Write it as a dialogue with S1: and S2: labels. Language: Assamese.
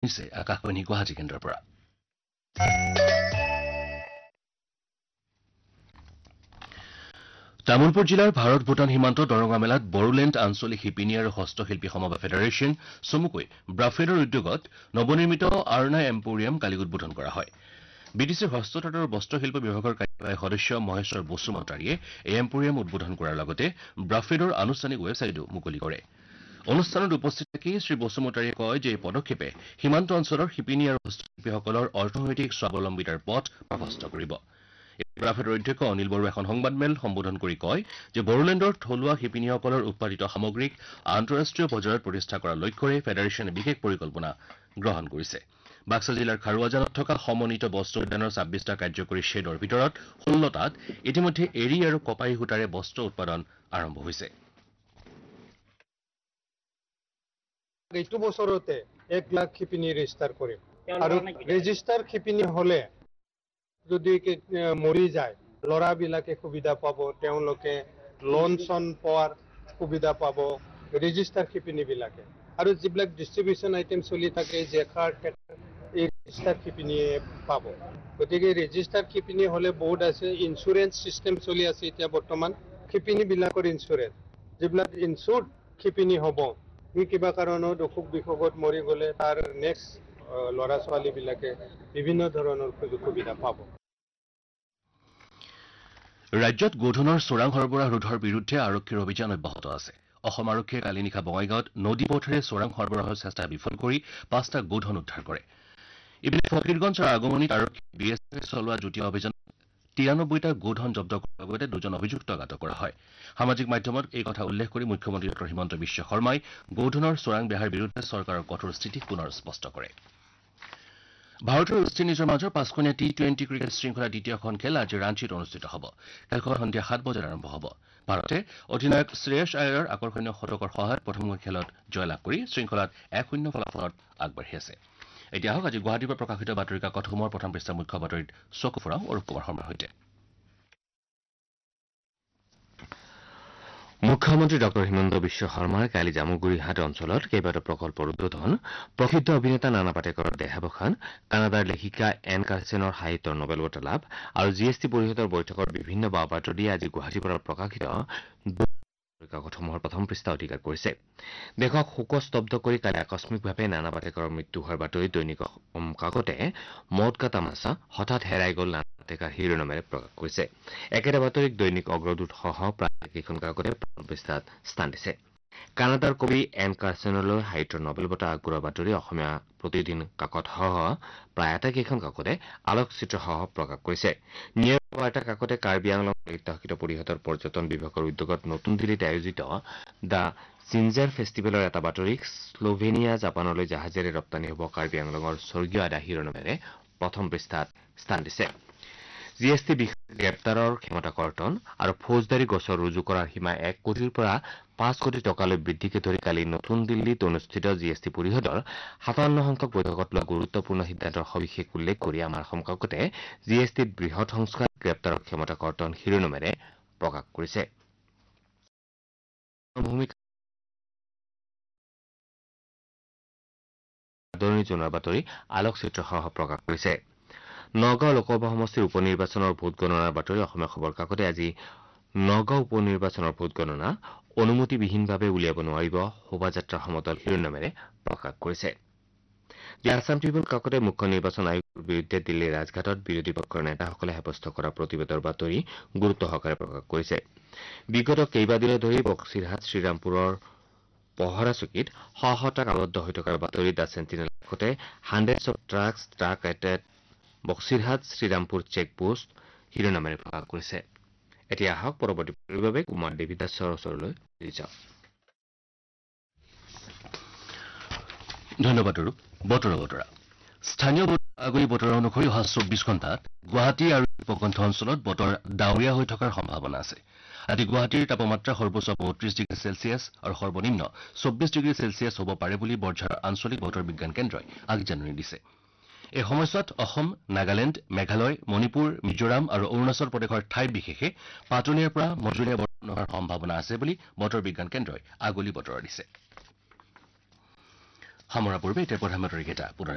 S1: নিছে আকাশবাণী গুৱাহাটী কেন্দ্ৰৰ পৰা। তামুলপুৰ জিলাৰ ভাৰত ভূটান সীমান্ত দৰঙা মেলাত বড়োলেণ্ড আঞ্চলিক শিপিনী আৰু হস্তশিল্পী সমবায় ফেডাৰেশ্যন চমুকৈ ব্ৰাফেডৰ উদ্যোগত নৱনিৰ্মিত আৰ্ণা এম্পোৰিয়াম কালি উদ্বোধন কৰা হয়। বিডিচিৰ হস্ততাঁত আৰু বস্ত্ৰশিল্প বিভাগৰ কাৰ্যবাহী সদস্য মহেশ্বৰ বসুমতাৰীয়ে এই এম্পোৰিয়াম উদ্বোধন কৰাৰ লগতে ব্ৰাফেডৰ আনুষ্ঠানিক ৱেবছাইটো মুকলি কৰে। অনুষ্ঠানত উপস্থিত থাকি শ্ৰী বসুমতাৰীয়ে কয় যে এই পদক্ষেপে সীমান্ত অঞ্চলৰ শিপিনী আৰু হস্তশিল্পীসকলৰ অৰ্থনৈতিক স্বাৱলম্বিতাৰ পথ প্ৰশস্ত কৰিব। ব্ৰাফেডৰ অধ্যক্ষ অনিল বড়োৱে এখন সংবাদমেল সম্বোধন কৰি কয় যে বড়োলেণ্ডৰ থলুৱা শিপিনীসকলৰ উৎপাদিত সামগ্ৰীক আন্তঃৰাষ্ট্ৰীয় বজাৰত প্ৰতিষ্ঠা কৰাৰ লক্ষ্যৰে ফেডাৰেশ্যনে বিশেষ পৰিকল্পনা গ্ৰহণ কৰিছে। বাক্সা জিলাৰ খাৰুৱাজানত থকা সমন্বিত বস্ত্ৰ উদ্যানৰ ২৬টা কাৰ্যকৰী শ্বেডৰ ভিতৰত ১৬টাত ইতিমধ্যে এৰী আৰু কপাহী সূতাৰে বস্ত্ৰ উৎপাদন আৰম্ভ হৈছে।
S2: এইটো বছৰতে ১ লাখ শিপিনী ৰেজিষ্টাৰ কৰিম আৰু ৰেজিষ্টাৰ শিপিনী হলে যদি মৰি যায় ল'ৰাবিলাকে সুবিধা পাব, তেওঁলোকে লোন চন পোৱাৰ সুবিধা পাব ৰেজিষ্টাৰ শিপিনীবিলাকে। আৰু যিবিলাক ডিষ্ট্ৰিবিউচন আইটেম চলি থাকে জেখাৰ এই ৰেজিষ্টাৰ শিপিনীয়ে পাব। গতিকে ৰেজিষ্টাৰ শিপিনী হলে বহুত আছে। ইঞ্চুৰেঞ্চ চিষ্টেম চলি আছে এতিয়া বৰ্তমান শিপিনীবিলাকৰ ইঞ্চুৰেঞ্চ, যিবিলাক ইনচুৰ্ড শিপিনী হ'ব সি কিবা কাৰণত অসুখ বিসুখত মৰি গ'লে তাৰ নেক্সট ল'ৰা ছোৱালীবিলাকে বিভিন্ন ধৰণৰ সুযোগ সুবিধা পাব।
S1: ৰাজ্যত গোধনৰ চোৰাং সৰবৰাহ ৰোধৰ বিৰুদ্ধে আৰক্ষীৰ অভিযান অব্যাহত আছে। অসম আৰক্ষীয়ে কালি নিশা বঙাইগাঁৱত নদী পথেৰে চোৰাং সৰবৰাহৰ চেষ্টা বিফল কৰি ৫টা গোধন উদ্ধাৰ কৰে। ইপিনে ফকীৰগঞ্জৰ আগমনীত আৰক্ষীয়ে BSF চলোৱা যুটীয়া অভিযানত ৯৩টা গোধন জব্দ কৰাৰ লগতে ২জন অভিযুক্তক আটক কৰা হয়। সামাজিক মাধ্যমত এই কথা উল্লেখ কৰি মুখ্যমন্ত্ৰী ডঃ হিমন্ত বিশ্ব শৰ্মাই গোধনৰ চোৰাং বেহাৰ বিৰুদ্ধে চৰকাৰৰ কঠোৰ স্থিতিক পুনৰ স্পষ্ট কৰে। ভাৰত আৰু ৱেষ্ট ইণ্ডিজৰ মাজৰ ৫খনীয়া T20 ক্ৰিকেট শৃংখলাৰ দ্বিতীয়খন খেল আজি ৰাঞ্চিত অনুষ্ঠিত হ'ব। খেলখন সন্ধিয়া ৭ বজাত আৰম্ভ হ'ব। ভাৰতে অধিনায়ক শ্ৰেয়স আয়াৰৰ আকৰ্ষণীয় শতকৰ সহায়ত প্ৰথমখন খেলত জয়লাভ কৰি শৃংখলাত ১-০ ফলাফলত আগবাঢ়ি আছে। এতিয়া আহক আজি গুৱাহাটীৰ পৰা প্ৰকাশিত বাতৰি কাকতসমূহৰ প্ৰথম পৃষ্ঠাৰ মুখ্য বাতৰিত চকু ফুৰাওঁ অৰূপ কুমাৰ শৰ্মাৰ সৈতে। মুখ্যমন্ত্ৰী ডঃ হিমন্ত বিশ্ব শৰ্মাই কালি জামুগুৰিহাট অঞ্চলত কেইবাটাও প্ৰকল্পৰ উদ্বোধন, প্ৰসিদ্ধ অভিনেতা নানা পাটেকৰৰ দেহাৱসান, কানাডাৰ লেখিকা এন কাৰ্চেনৰ সাহিত্যৰ নোবেল বঁটা লাভ আৰু GST পৰিষদৰ বৈঠকৰ বিভিন্ন বাতৰি দি আজি গুৱাহাটীৰ পৰা প্ৰকাশিত কাকতসমূহৰ প্ৰথম পৃষ্ঠা অধিকাৰ কৰিছে। দেশক শোকস্তব্ধ কৰি কালি আকস্মিকভাৱে নানা পাটেকৰৰ মৃত্যু হোৱাৰ বাতৰি দৈনিক অসম কাকতে মদ কা তামাছা হঠাৎ হেৰাই গ'ল নানা পাটেকাৰ শিৰোনামেৰে প্ৰকাশ কৰিছে। একেটা বাতৰিক দৈনিক অগ্ৰদূতসহ প্ৰায় কেইখন কাকতে প্ৰথম পৃষ্ঠাত স্থান দিছে। কানাডাৰ কবি এন কাৰ্চেনলৈ সাহিত্যৰ নোবেল বঁটা আগবঢ়োৱা বাতৰি অসমীয়া প্ৰতিদিন কাকতসহ প্ৰায় আটাইকেইখন কাকতে আলোকচিত্ৰসহ প্ৰকাশ কৰিছে। নিউয়ৰ্ক বাৰ্তা কাকতে কাৰ্বি আংলং সাহিত্য শাসিত পৰিষদৰ পৰ্যটন বিভাগৰ উদ্যোগত নতুন দিল্লীত আয়োজিত দ্য জিঞ্জাৰ ফেষ্টিভেলৰ এটা বাতৰিক শ্লোভেনিয়া জাপানলৈ জাহাজেৰে ৰপ্তানি হ'ব কাৰ্বি আংলঙৰ স্বৰ্গীয় আদা শিৰোনামেৰে প্ৰথম পৃষ্ঠাত স্থান দিছে। GST বিষয়ে গ্ৰেপ্তাৰৰ ক্ষমতা কৰ্তন আৰু ফৌজদাৰী গোচৰ ৰুজু কৰাৰ সীমা ১ কোটিৰ পৰা ৫ কোটি টকালৈ বৃদ্ধিকে ধৰি কালি নতুন দিল্লীত অনুষ্ঠিত GST পৰিষদৰ ৫৭ সংখ্যক বৈঠকত লোৱা গুৰুত্বপূৰ্ণ সিদ্ধান্তৰ সবিশেষ উল্লেখ কৰি আমাৰ সমকাকতে GSTত বৃহৎ সংস্কাৰ গ্ৰেপ্তাৰৰ ক্ষমতা কৰ্তন শিৰোনামেৰে প্ৰকাশ কৰিছে। আদৰণি জনোৱাৰ বাতৰি আলোকচিত্ৰসহ প্ৰকাশ কৰিছে। নগাঁও লোকসভা সমষ্টিৰ উপ নিৰ্বাচনৰ ভোট গণনাৰ বাতৰি অসমীয়া খবৰ কাকতে আজি নগাঁও উপ নিৰ্বাচনৰ ভোট গণনা অনুমতিবিহীনভাৱে উলিয়াব নোৱাৰিব শোভাযাত্ৰা সমদল শিৰোনামেৰে প্ৰকাশ কৰিছে। দি আছাম ট্ৰিবিউন কাকতে মুখ্য নিৰ্বাচন আয়োগৰ বিৰুদ্ধে দিল্লীৰ ৰাজঘাটত বিৰোধী পক্ষৰ নেতাসকলে সাব্যস্ত কৰা প্ৰতিবাদৰ বাতৰি গুৰুত্ব সহকাৰে প্ৰকাশ কৰিছে। বিগত কেইবাদিনো ধৰি বক্সিৰহাট শ্ৰীৰামপুৰৰ পহৰা চকীত শ ট্ৰাক আবদ্ধ হৈ থকাৰ বাতৰি the sentinel কাকতে হাণ্ড্ৰেডছ of ট্ৰাকছ truck এটেড Boxirhat Srirampur checkpost শিৰোনামেৰে প্ৰকাশ কৰিছে। এতিয়া আহক পৰৱৰ্তী বাতৰিৰ বাবে কুমাৰ দেৱীদাসৰ ওচৰলৈ যাওঁ। ধন্যবাদ অৰূপ। বতৰৰ বতৰা স্থানীয় আগলি বতৰ অনুসৰি অহা ২৪ ঘণ্টাত গুৱাহাটী আৰু উপকণ্ঠ অঞ্চলত বতৰ ডাৱৰীয়া হৈ থকাৰ সম্ভাৱনা আছে। আজি গুৱাহাটীৰ তাপমাত্ৰা সৰ্বোচ্চ ৩২ ডিগ্ৰী চেলছিয়াছ আৰু সৰ্বনিম্ন ২৪ ডিগ্ৰী চেলছিয়াছ হ'ব পাৰে বুলি বৰঝাৰ আঞ্চলিক বতৰ বিজ্ঞান কেন্দ্ৰই আগজাননী দিছে। এই সময়ছোৱাত অসম, নাগালেণ্ড, মেঘালয়, মণিপুৰ, মিজোৰাম আৰু অৰুণাচল প্ৰদেশৰ ঠাই বিশেষে পাতলীয়াৰ পৰা মজলীয়া বৰষুণ হোৱাৰ সম্ভাৱনা আছে বুলি বতৰ বিজ্ঞান কেন্দ্ৰই আগলি বতৰা দিছে। সামৰা পূৰ্বে এতিয়া প্ৰধান বাতৰিকেইটা পুনৰ